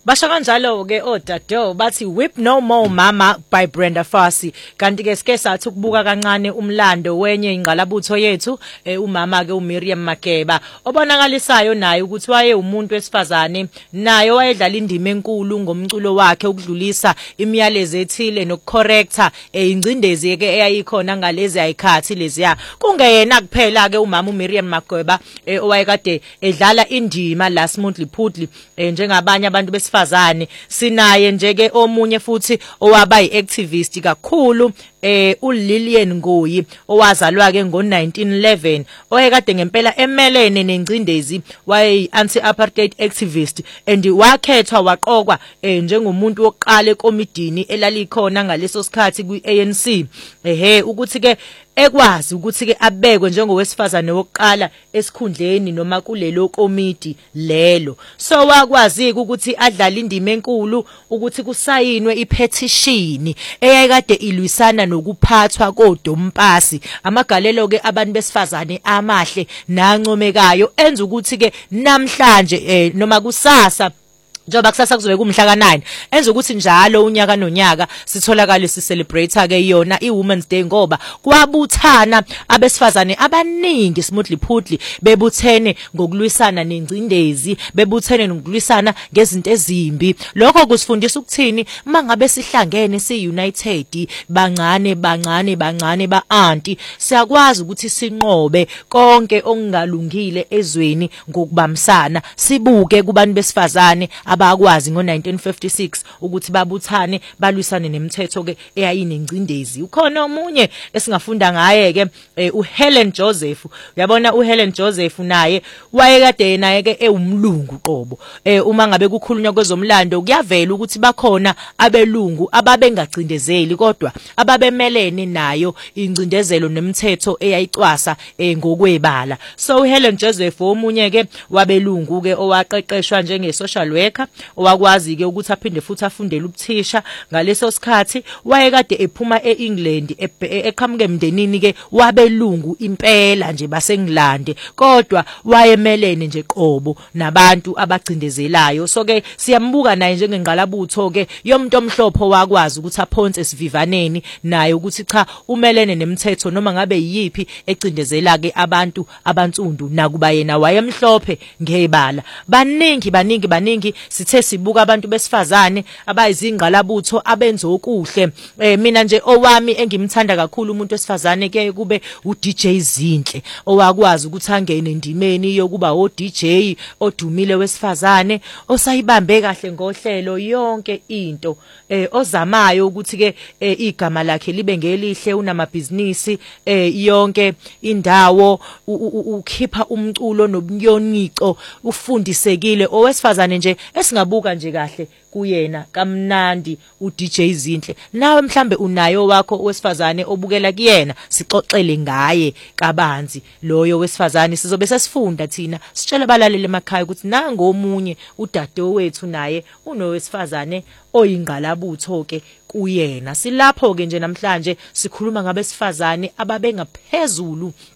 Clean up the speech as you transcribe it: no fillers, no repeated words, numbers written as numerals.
Basho kanjalo ke odado bathi Whip No More Mama by Brenda Fassie. Kanti ke sike sathi ukubuka kancane umlando wenye ingqalabutho yethu umama ke uMiriam Makeba obonakalisayo naye ukuthi waye umuntu wesifazane naye wayedlala indima enkulu ngomculo wakhe ukudlulisa imiyalezo ethile nokucorrecta ingcindezi ke eyayikhona ngalezi ayikhathi leziya kungeyena kuphela ke umama uMiriam Makeba owayekade edlala indima la Smoothly Pudly njengabanye abantu besifazane sinaye nje ke omunye futhi owaba yiactivist kakhulu uLillian Ngoyi owazalwa ke ngo1911 oyekade ngempela emelene nengcindezi waye anti-apartheid activist and wakhethwa waqokwa njengomuntu wokuqala ekomidini elalikhona ngaleso sikhathi kwiANC ukuthi ke ekwazi ukuthi ke abekwe njengowesifazane wokuqala esikhundleni noma kulelo komiti lelo so wakwazi ukuthi adlale indima enkulu ukuthi kusayinwe ipetition eyayikade ilwisana nokuphathwa kodompasi amagalelo ke abantu besifazane amahle nancomekayo enza ukuthi ke namhlanje noma kusasa njoba kusasa kuzobe kumhla ka9 enza ukuthi njalo unyaka nonyaka sitholakala sicelebrate ke yona iWomen's Day ngoba kwabuthana abesifazane abaningi Smoothly Pudly bebuthene ngokulwisana nengcindezi bebuthene ngokulwisana ngezinto ezimbi lokho kusifundisa ukuthini mangabe sihlangene siunited bancane ba-auntie siyakwazi ukuthi sinqobe konke okungalungile ezweni ngokubamsana sibuke kubantu besifazane abakwazi ngo1956 ukuthi babuthane balwisane nemithetho ke eyayinengcindezi ukhona omunye esingafunda ngaye ke uHelen Joseph uyabona uHelen Joseph naye wayekade naye ke ewumlungu qobo uma ngabe kukhulunywa kwezomlando kuyavela ukuthi bakhona abelungu ababengacindezeli kodwa ababemelene nayo ingcindezelo nemithetho eyayicwasa ngokwebala so uHelen Joseph omunye ke wabelungu ke owaqeqeshwa njenge social worker owakwazi ke ukuthi aphinde futhi afundele ubuthisha ngaleso sikhathi wayekade ephuma eEngland eqhamuke emndenini ke wabelungu impela nje baseNgilande kodwa wayemelene nje qobo nabantu abagcindezelayo so ke siyambuka naye njengengqalabutho ke yomuntu omhlophe wakwazi ukuthi aphonse esivivaneni naye ukuthi cha umelene nemithetho noma ngabe yiyipi ecindezela ke abantu abantsundu nakuba yena wayemhlophe ngebala baningi sithe sibuka abantu besifazane abayizingqalabutho abenza okuhle mina nje owami engimthanda kakhulu umuntu wesifazane ke kube uDJ Zinhle owakwazi ukuthi angene endimeni yokuba oDJ odumile wesifazane osayibambe kahle ngohlelo yonke into ozamayo ukuthi ke igama lakhe libe ngelihle unamabhizinisi yonke indawo ukhipha umculo nobunyonico ufundisekile owesifazane nje esingabuka nje kahle kuyena kamnandi uDJ Zinhle nawe mhlambe unayo wakho owesifazane obukela kuyena sixoxele ngaye kabanzi loyo wesifazane sizobe sesifunda thina sitshele balalele emakhaya ukuthi nango omunye udado wethu naye unowesifazane oyingqalabutho ke kuyena silapho ke nje namhlanje sikhuluma ngabesifazane ababengaphezulu